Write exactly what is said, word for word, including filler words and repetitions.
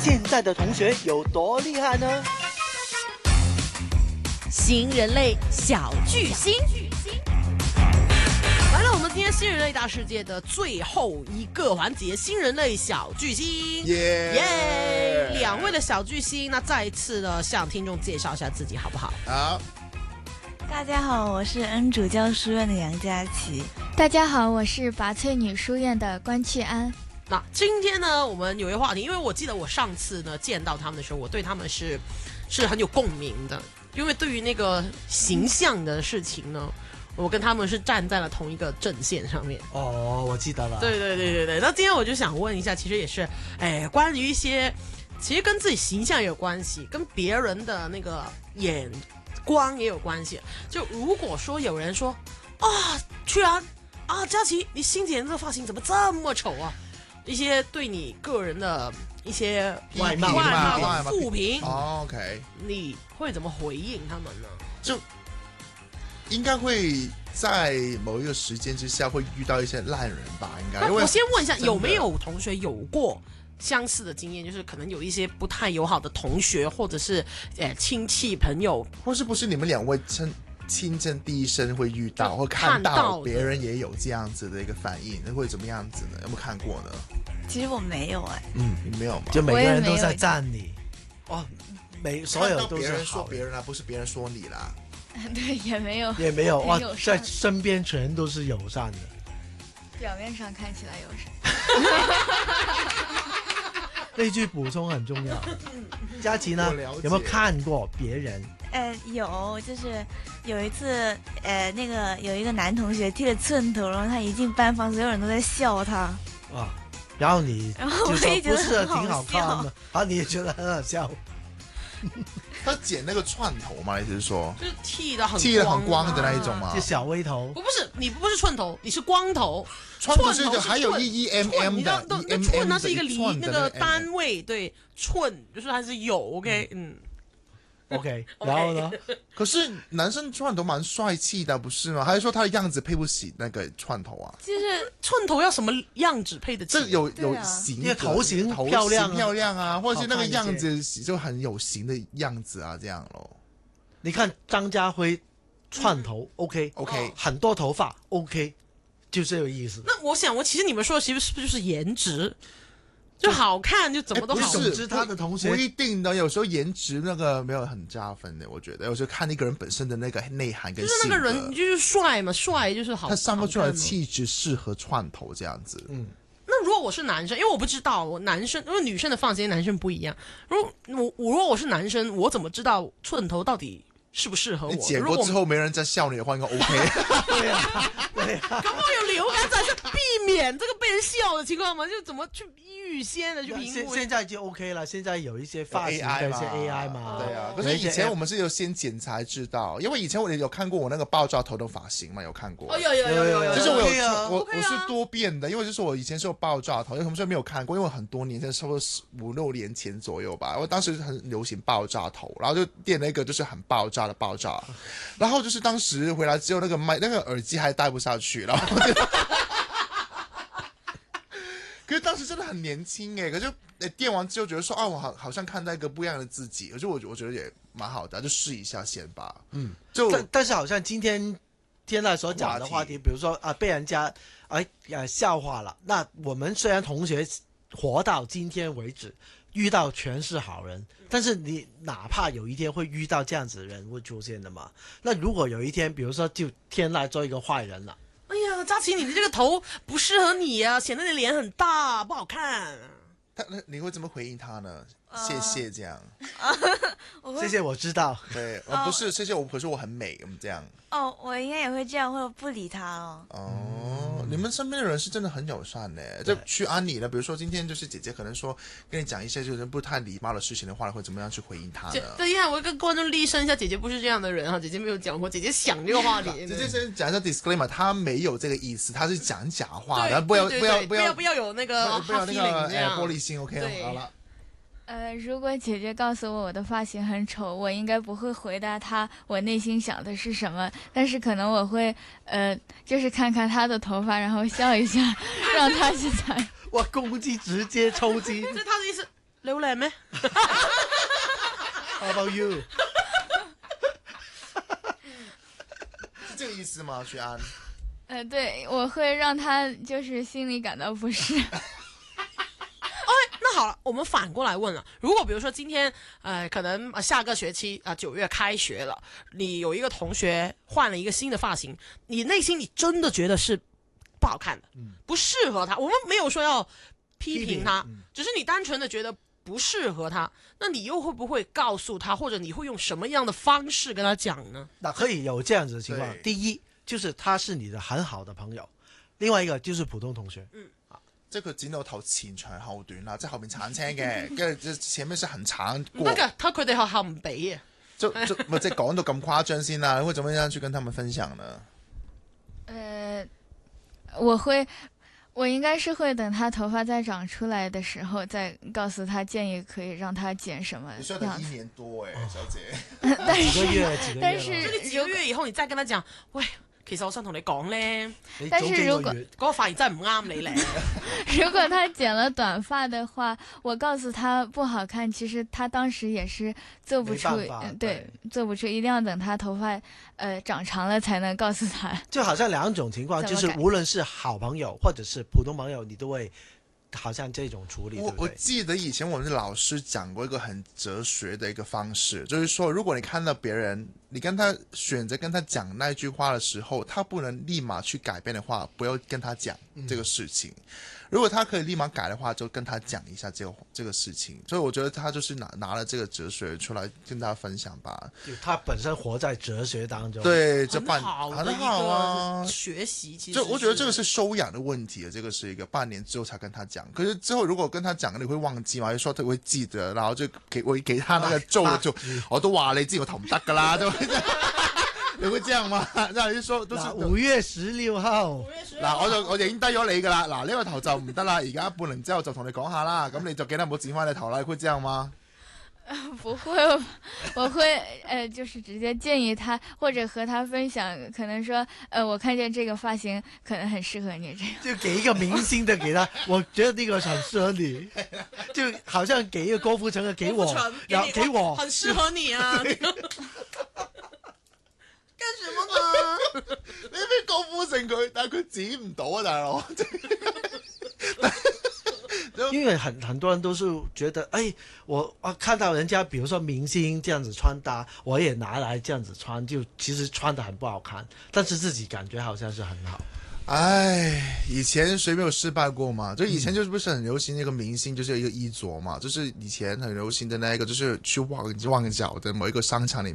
现在的同学有多厉害呢？ 新人类小巨星，来了，我们今天新人类大世界的最后一个环节——新人类小巨星， 耶耶！两位的小巨星，那再一次的向听众介绍一下自己，好不好？ 好。 大家好，我是恩主教书院的杨佳琪。 大家好，我是拔萃女书院的关去安。 那今天呢，我们有一个话题，因为我记得我上次呢见到他们的时候，我对他们是是很有共鸣的，因为对于那个形象的事情呢，我跟他们是站在了同一个阵线上面。 哦，我记得了。 对对对对对。那今天我就想问一下，其实也是，哎，关于一些，其实跟自己形象也有关系，跟别人的那个眼光也有关系。就如果说有人说啊，居然啊，佳琪，你新剪这个发型怎么这么丑啊？一些对你个人的一些外貌外外貌貌的负评， 哦 OK， 你会怎么回应他们呢？ 就应该会在某一个时间之下会遇到一些烂人吧，应该。因为那我先问一下， 真的有没有同学有过相似的经验，就是可能有一些不太友好的同学，或者是呃亲戚朋友， 或是不是你们两位亲亲身第一身会遇到或看看到的到别人也有这样子的一个反应，那会怎么样子呢？有没有看过呢？ 其实我没有哎、 嗯，你没有吗？ 就每个人都在赞你，哦，每所有都别是好人说别人啊，不是别人说你啦。 对，也没有， 也没有哇很友，善在身边全都是友善的。 表面上看起来友善。 那句补充很重要。佳琪呢我了解， 有没有看过别人？ 呃，有，就是有一次，呃，那个有一个男同学剃了寸头，然后他一进班房，所有人都在笑他。 啊，然后你然后我就说也觉得不是很好挺好看的，啊，你也觉得很好笑。 他剪那个串头吗？意思是说就是剃的很剃得很光啊的那一种吗就？小微头不，不是，你不是寸头，你是光头。 串头是寸头还有寸一一寸 mm 你知道的， 那一那寸它 mm 是一个的厘那个寸的那个 mm 单位，对，寸就是还是有 OK，嗯。 OK， OK 然后呢？ 可是男生串头蛮帅气的，不是吗？还是说他的样子配不起那个串头啊？ 就是寸头要什么样子配得起？ 这有有对啊型格， 因为头型头漂亮啊型漂亮啊，或者是那个好看一些样子就很有型的样子啊，这样咯。 你看张家辉串头 OK， OK， 很多头发 OK，就这个意思。 那我想，我其实你们说的其实是不是就是颜值？就好看，就怎么都好。 哎不是总之他的同学不一定的，有时候颜值那个没有很加分的，我觉得有时候看一个人本身的那个内涵跟就是性格， 那个人就是帅嘛，帅就是好。 他散发出来的好看嘛气质适合串头这样子。 嗯， 那如果我是男生，因为我不知道我男生，因为女生的发型跟男生不一样。如果我我如果我是男生，我怎么知道寸头到底适不适合我？ 你剪如果过之后没人再笑你的话，应该 OK。 对呀，对呀。 搞不好有流感，才是避免这个被人笑的情况嘛？就怎么去预先的去评现估？ 现在就 OK 了，现在有一些发型 A I 的一些 A I 嘛， 对啊，可有一些是以前我们是有先剪才知道，因为以前我有看过我那个爆炸头的发型嘛，有看过。 哦，有有有有有， 就是我有 OK 啊我 OK 啊我是多变的，因为就是我以前是有爆炸头，有同学没有看过，因为我很多年前差不多五六年前左右吧，我当时很流行爆炸头，然后就垫了一个就是很爆炸的爆炸，然后就是当时回来之后那个麦那个耳机还戴不下去，然后就可是当时真的很年轻哎，可是诶垫完之后觉得说啊，我好好像看到一个不一样的自己，可是我我觉得也蛮好的，就试一下先吧。 嗯， 就但但是好像今天天籁所讲的话题，比如说啊被人家哎呃笑话了，那我们虽然同学活到今天为止，遇到全是好人，但是你哪怕有一天会遇到这样子的人会出现的嘛？那如果有一天，比如说就天籁做一个坏人了。 哎呀，佳琪，你的这个头不适合你啊，显得你脸很大，不好看。 他那你会怎么回应他呢？谢谢这样。 我会谢谢，我知道。 对，呃，不是谢谢我，可是我很美，我们这样。 哦，我应该也会这样，或者不理他哦。 哦，你们身边的人是真的很友善呢。就去安你了，比如说今天就是姐姐可能说跟你讲一些就是不太礼貌的事情的话，会怎么样去回应她呢？ 等一下，我跟观众立声一下，姐姐不是这样的人哈，姐姐没有讲过，姐姐想这个话题。 姐姐先讲一下 disclaimer， 她没有这个意思，她是讲假话对的，不要对不要不要对不要不要有那个不要那 hard 个 feeling 这哎样玻璃心 ，OK 对好了。 呃，如果姐姐告诉我我的发型很丑，我应该不会回答她我内心想的是什么，但是可能我会呃，就是看看她的头发，然后笑一下，让她去猜。 哇，攻击直接抽筋。 这他的意思， 你好靚咩？ How about you？ 是这个意思吗？徐安， 呃，对，我会让他就是心里感到不适。 那好了，我们反过来问了，如果比如说今天，呃，可能呃下个学期啊九、月开学了，你有一个同学换了一个新的发型，你内心里真的觉得是不好看的， 嗯不适合他。我们没有说要批批评评他， 嗯只是你单纯的觉得不适合他，那你又会不会告诉他，或者你会用什么样的方式跟他讲呢？ 那可以有这样子的情况对。 第一就是他是你的很好的朋友，另外一个就是普通同学。 这个剪到頭前長後短啦，即係後面鏟青嘅，跟住前面是很長過唔得，噶，他佢哋學校唔俾嘅。 就就咪即係講到咁誇張先啦，你會怎麼樣去跟他們分享呢？ 呃，我会，我应该是会等他头发再长出来的时候，再告诉他建议可以让他剪什么你需要等一样子。 年多誒，小姐。 但几个是， 月，几个月但了是你幾個月以後，你再跟他講，喂，其實我想同你講咧， 你但是早幾個如果月嗰、個髮型真係唔啱你咧。 如果他剪了短发的话，我告诉他不好看，其实他当时也是做不出， 没办法嗯对，做不出，一定要等他头发呃长长了才能告诉他。 就好像两种情况，就是怎么改无论是好朋友或者是普通朋友，你都会好像这种处理，对我我不对？ 记得以前我们的老师讲过一个很哲学的一个方式，就是说，如果你看到别人，你跟他选择跟他讲那句话的时候，他不能立马去改变的话，不要跟他讲这个事情。如果他可以立马改的话，就跟他讲一下这个这个事情。所以我觉得他就是拿拿了这个哲学出来跟大家分享吧。 就他本身活在哲学当中。， 对，这很半好的一很好啊个。學習，其實就我觉得这个是修養的問題，這個是一個半年之後才跟他講。可是之後如果跟他講，你會忘記嘛？就說他會記得，然後就給我給他那個咒了，就我都話你知我頭唔得噶啦，就你會這樣嗎？然後就說都是嗱，五月十六號， 嗱，我就我就影低咗你噶啦，嗱呢個頭就唔得啦，而家半年之後就同你講下啦，咁你就記得唔好剪翻你頭啦，你會這樣嗎？ 不会，我会呃，就是直接建议他，或者和他分享，可能说呃，我看见这个发型可能很适合你这样。 就给一个明星的给他，我觉得那个很适合你，就好像给一个郭富城的给我郭富城， 然后你给我， 很適合你啊。幹什麼呢？ 你俾郭富城佢，但係佢剪唔到啊，大佬。 因为很很多人都是觉得，哎，我啊看到人家比如说明星这样子穿搭，我也拿来这样子穿，就其实穿的很不好看，但是自己感觉好像是很好。 唉，以前谁没有失败过嘛？就以前就是不是很流行那个明星，就是有一个衣着嘛，就是以前很流行的那个，就是去旺旺角的某一个商场里面。